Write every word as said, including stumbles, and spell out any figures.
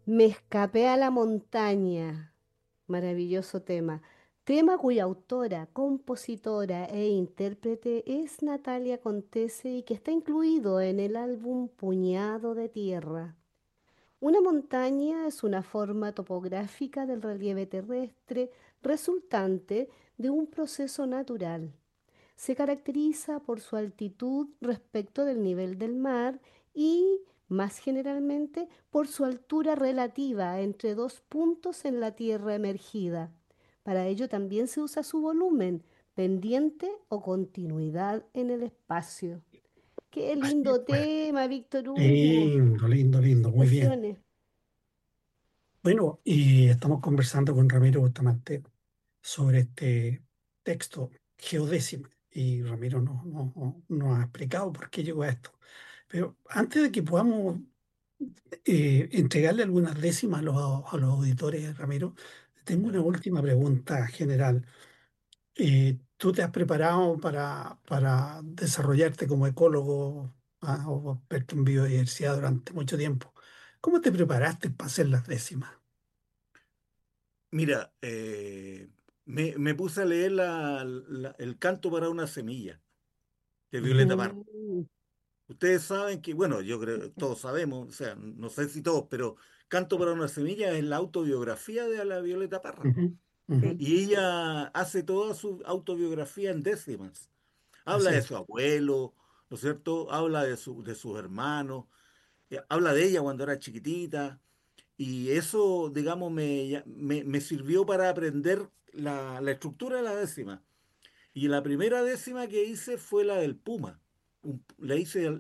Me escapé a la montaña. Maravilloso tema. Tema cuya autora, compositora e intérprete es Natalia Contese y que está incluido en el álbum Puñado de Tierra. Una montaña es una forma topográfica del relieve terrestre resultante de un proceso natural. Se caracteriza por su altitud respecto del nivel del mar y, más generalmente, por su altura relativa entre dos puntos en la Tierra emergida. Para ello también se usa su volumen, pendiente o continuidad en el espacio. Qué Así lindo pues, tema, Víctor Hugo. lindo, lindo, lindo, muy bien. Felicitaciones. Bueno, y estamos conversando con Ramiro Bustamante sobre este texto geodécimo. Y Ramiro nos, nos- nos ha explicado por qué llegó a esto. Pero antes de que podamos eh, entregarle algunas décimas a los, a los auditores, Ramiro, tengo una Ya. última pregunta general. Eh, ¿tú te has preparado para, para desarrollarte como ecólogo, ah, o experto en biodiversidad durante mucho tiempo? ¿Cómo te preparaste para hacer las décimas? Mira, eh, me, me puse a leer la- la- El canto para una semilla de Violeta Parra. Mm, Ustedes saben que, bueno, yo creo, todos sabemos, o sea, no sé si todos, pero Canto para una semilla es la autobiografía de la Violeta Parra. Ujú, ujú. Y ella hace toda su autobiografía en décimas. Habla Así de es. su abuelo, ¿no es cierto? Habla de, su, de sus hermanos, eh, habla de ella cuando era chiquitita. Y eso, digamos, me, ya- me, me sirvió para aprender la, la estructura de la décima. Y la primera décima que hice fue la del Puma. Un- la hice